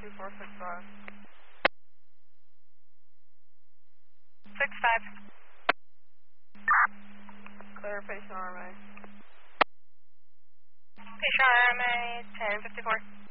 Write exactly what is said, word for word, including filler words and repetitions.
two four six five. six five. Clear patient R M A. Patient R M A ten fifty-four.